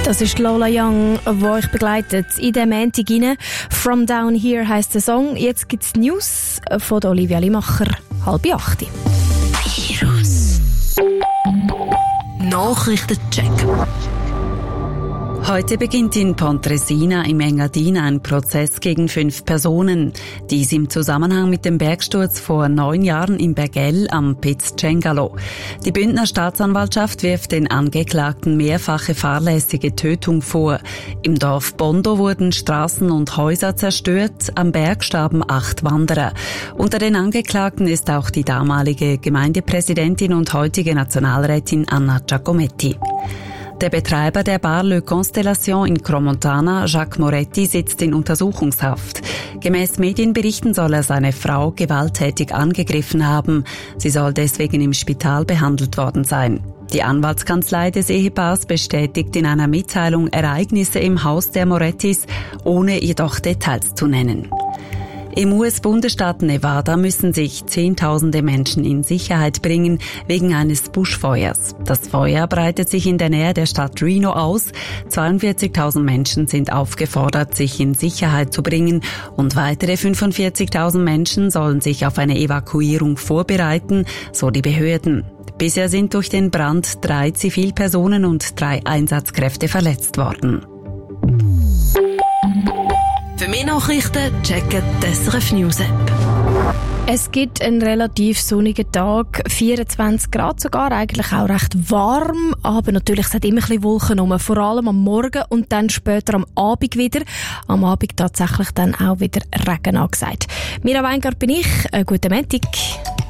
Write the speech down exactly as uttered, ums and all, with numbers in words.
Das ist Lola Young, die euch begleitet in den Montag rein. «From Down Here» heisst der Song. Jetzt gibt es News von Olivia Limacher, halb acht. Virus Nachrichtencheck. Heute beginnt in Pontresina im Engadin ein Prozess gegen fünf Personen. Dies im Zusammenhang mit dem Bergsturz vor neun Jahren im Bergell am Piz Cengalo. Die Bündner Staatsanwaltschaft wirft den Angeklagten mehrfache fahrlässige Tötung vor. Im Dorf Bondo wurden Straßen und Häuser zerstört, am Berg starben acht Wanderer. Unter den Angeklagten ist auch die damalige Gemeindepräsidentin und heutige Nationalrätin Anna Giacometti. Der Betreiber der Bar Le Constellation in Cromontana, Jacques Moretti, sitzt in Untersuchungshaft. Gemäß Medienberichten soll er seine Frau gewalttätig angegriffen haben. Sie soll deswegen im Spital behandelt worden sein. Die Anwaltskanzlei des Ehepaars bestätigt in einer Mitteilung Ereignisse im Haus der Morettis, ohne jedoch Details zu nennen. Im U S-Bundesstaat Nevada müssen sich Zehntausende Menschen in Sicherheit bringen wegen eines Buschfeuers. Das Feuer breitet sich in der Nähe der Stadt Reno aus. zweiundvierzigtausend Menschen sind aufgefordert, sich in Sicherheit zu bringen, und weitere fünfundvierzigtausend Menschen sollen sich auf eine Evakuierung vorbereiten, so die Behörden. Bisher sind durch den Brand drei Zivilpersonen und drei Einsatzkräfte verletzt worden. Für mehr Nachrichten checken die S R F News App. Es gibt einen relativ sonnigen Tag, vierundzwanzig Grad sogar, eigentlich auch recht warm, aber natürlich sind immer ein bisschen Wolken rum, vor allem am Morgen und dann später am Abend wieder. Am Abend tatsächlich dann auch wieder Regen angesagt. Mira Weingart bin ich, einen guten Montag.